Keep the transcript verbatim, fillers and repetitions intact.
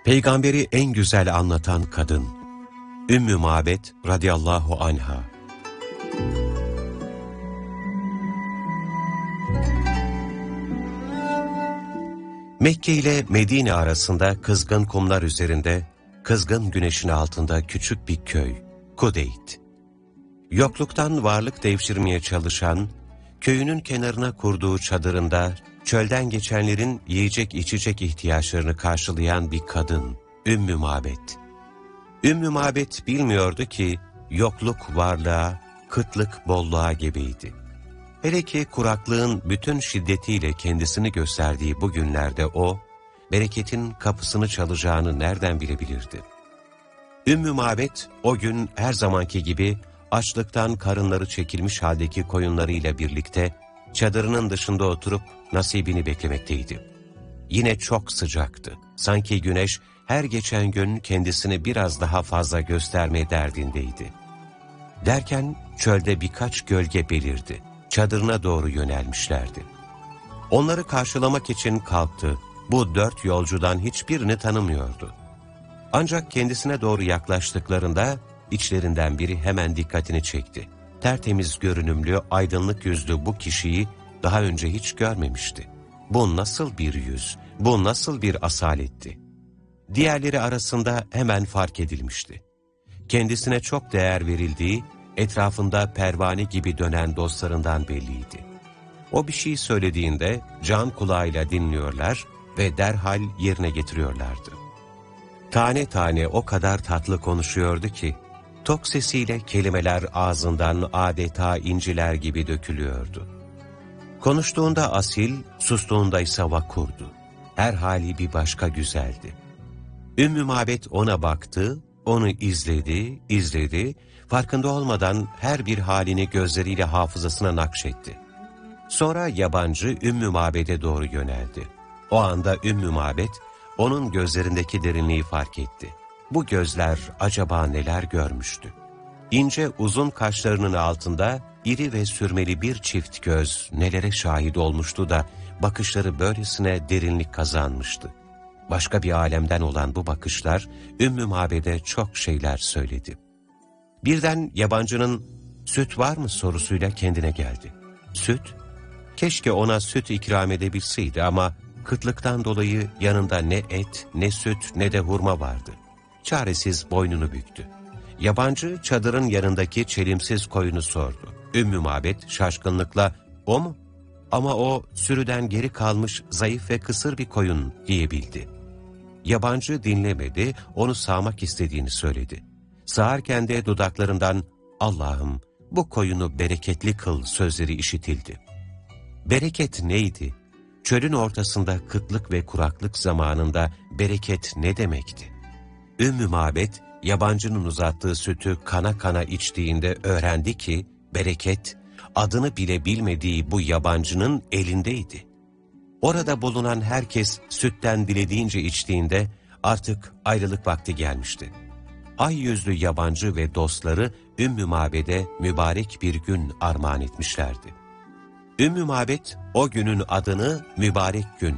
Peygamberi en güzel anlatan kadın, Ümmü Mabet radıyallahu anha. Mekke ile Medine arasında kızgın kumlar üzerinde, kızgın güneşin altında küçük bir köy, Kudeyt. Yokluktan varlık devşirmeye çalışan, köyünün kenarına kurduğu çadırında, çölden geçenlerin yiyecek içecek ihtiyaçlarını karşılayan bir kadın, Ümmü Mabet. Ümmü Mabet bilmiyordu ki, yokluk varlığa, kıtlık bolluğa gebeydi. Hele ki kuraklığın bütün şiddetiyle kendisini gösterdiği bu günlerde o, bereketin kapısını çalacağını nereden bilebilirdi? Ümmü Mabet o gün her zamanki gibi açlıktan karınları çekilmiş haldeki koyunlarıyla birlikte çadırının dışında oturup nasibini beklemekteydi. Yine çok sıcaktı. Sanki güneş her geçen gün kendisini biraz daha fazla gösterme derdindeydi. Derken çölde birkaç gölge belirdi. Çadırına doğru yönelmişlerdi. Onları karşılamak için kalktı. Bu dört yolcudan hiçbirini tanımıyordu. Ancak kendisine doğru yaklaştıklarında içlerinden biri hemen dikkatini çekti. Tertemiz görünümlü, aydınlık yüzlü bu kişiyi daha önce hiç görmemişti. Bu nasıl bir yüz, bu nasıl bir asaletti? Diğerleri arasında hemen fark edilmişti. Kendisine çok değer verildiği, etrafında pervane gibi dönen dostlarından belliydi. O bir şey söylediğinde can kulağıyla dinliyorlar ve derhal yerine getiriyorlardı. Tane tane o kadar tatlı konuşuyordu ki, tok sesiyle kelimeler ağzından adeta inciler gibi dökülüyordu. Konuştuğunda asil, sustuğunda ise vakurdu. Her hali bir başka güzeldi. Ümmü Mabet ona baktı, onu izledi, izledi, farkında olmadan her bir halini gözleriyle hafızasına nakşetti. Sonra yabancı Ümmü Mabet'e doğru yöneldi. O anda Ümmü Mabet, onun gözlerindeki derinliği fark etti. Bu gözler acaba neler görmüştü? İnce uzun kaşlarının altında iri ve sürmeli bir çift göz nelere şahit olmuştu da bakışları böylesine derinlik kazanmıştı. Başka bir alemden olan bu bakışlar Ümmü Mabet'e çok şeyler söyledi. Birden yabancının "Süt var mı?" sorusuyla kendine geldi. Süt? Keşke ona süt ikram edebilseydi ama kıtlıktan dolayı yanında ne et, ne süt, ne de hurma vardı. Çaresiz boynunu büktü. Yabancı çadırın yanındaki çelimsiz koyunu sordu. Ümmü Mabet şaşkınlıkla "O mu?" Ama o sürüden geri kalmış zayıf ve kısır bir koyun diyebildi. Yabancı dinlemedi, onu sağmak istediğini söyledi. Sağarken de dudaklarından "Allah'ım bu koyunu bereketli kıl" sözleri işitildi. Bereket neydi? Çölün ortasında kıtlık ve kuraklık zamanında bereket ne demekti? Ümmü Mabet, yabancının uzattığı sütü kana kana içtiğinde öğrendi ki, bereket, adını bile bilmediği bu yabancının elindeydi. Orada bulunan herkes sütten dilediğince içtiğinde artık ayrılık vakti gelmişti. Ay yüzlü yabancı ve dostları Ümmü Mabet'e mübarek bir gün armağan etmişlerdi. Ümmü Mabet o günün adını mübarek gün